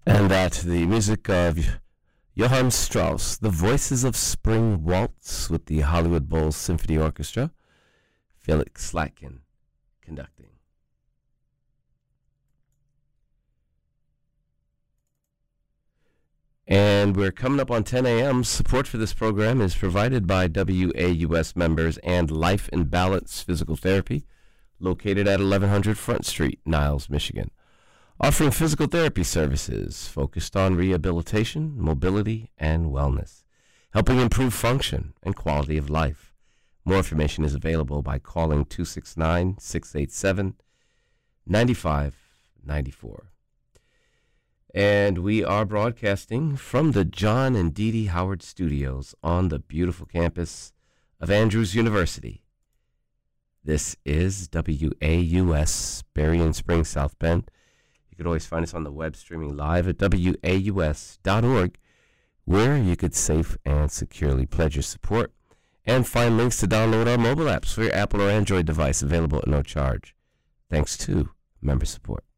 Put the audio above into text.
And that the music of Johann Strauss, The Voices of Spring Waltz with the Hollywood Bowl Symphony Orchestra, Felix Slatkin conducting. And we're coming up on 10 a.m. Support for this program is provided by WAUS members and Life in Balance Physical Therapy, located at 1100 Front Street, Niles, Michigan. Offering physical therapy services focused on rehabilitation, mobility, and wellness, helping improve function and quality of life. More information is available by calling 269-687-9594. And we are broadcasting from the John and Dee Dee Howard Studios on the beautiful campus of Andrews University. This is WAUS, Berrien Springs, South Bend. You could always find us on the web streaming live at WAUS.org, where you could safe and securely pledge your support and find links to download our mobile apps for your Apple or Android device, available at no charge, thanks to member support.